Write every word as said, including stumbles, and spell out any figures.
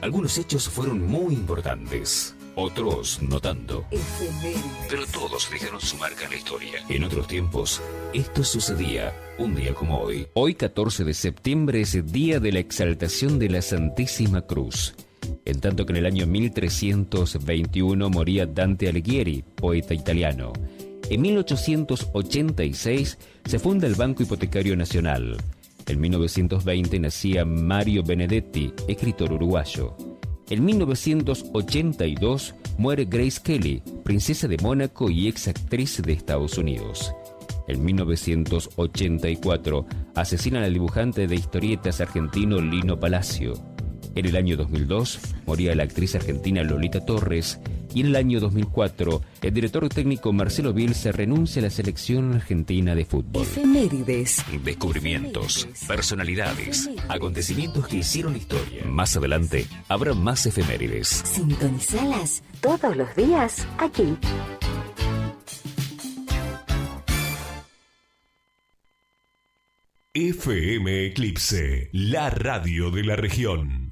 Algunos hechos fueron muy importantes, otros no tanto. Efemérides. Pero todos dejaron su marca en la historia. En otros tiempos, esto sucedía un día como hoy. Hoy, catorce de septiembre, es el día de la exaltación de la Santísima Cruz. En tanto que en el año mil trescientos veintiuno moría Dante Alighieri, poeta italiano. En mil ochocientos ochenta y seis se funda el Banco Hipotecario Nacional. En mil novecientos veinte nacía Mario Benedetti, escritor uruguayo. En mil novecientos ochenta y dos muere Grace Kelly, princesa de Mónaco y ex actriz de Estados Unidos. En mil novecientos ochenta y cuatro asesinan al dibujante de historietas argentino Lino Palacio. En el año dos mil dos moría la actriz argentina Lolita Torres y en el año dos mil cuatro el director técnico Marcelo Bielsa renuncia a la selección argentina de fútbol. Efemérides. Descubrimientos, personalidades, acontecimientos que hicieron historia. Más adelante habrá más efemérides. Sintonizalas todos los días aquí. F M Eclipse, la radio de la región.